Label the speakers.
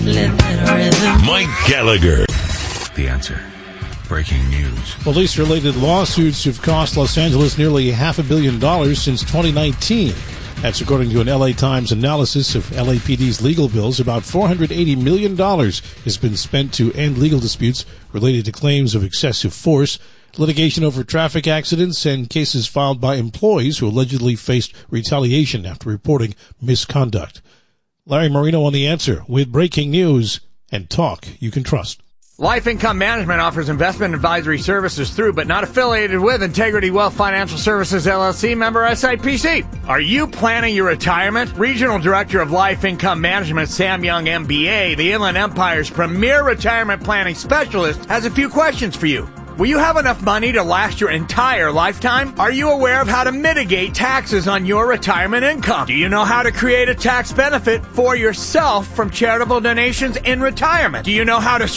Speaker 1: Mike Gallagher. The Answer. Breaking news.
Speaker 2: Police-related lawsuits have cost Los Angeles nearly $500 million since 2019. That's according to an LA Times analysis of LAPD's legal bills. About $480 million has been spent to end legal disputes related to claims of excessive force, litigation over traffic accidents, and cases filed by employees who allegedly faced retaliation after reporting misconduct. Larry Marino on The Answer with breaking news and talk you can trust.
Speaker 3: Life Income Management offers investment advisory services through, but not affiliated with, Integrity Wealth Financial Services, LLC, member SIPC. Are you planning your retirement? Regional Director of Life Income Management, Sam Young, MBA, the Inland Empire's premier retirement planning specialist, has a few questions for you. Will you have enough money to last your entire lifetime? Are you aware of how to mitigate taxes on your retirement income? Do you know how to create a tax benefit for yourself from charitable donations in retirement? Do you know how to